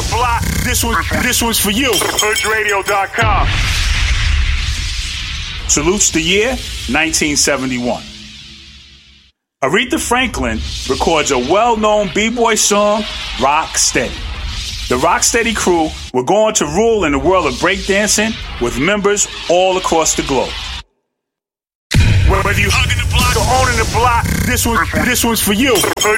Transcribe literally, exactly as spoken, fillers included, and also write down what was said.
block, this one, this one's for you. Hood Radio dot com. Salutes the year nineteen seventy-one. Aretha Franklin records a well-known b-boy song, Rock Steady. The Rocksteady crew were going to rule in the world of breakdancing with members all across the globe. Whether you hugging the block or owning the block, this one, this one's for you. Hood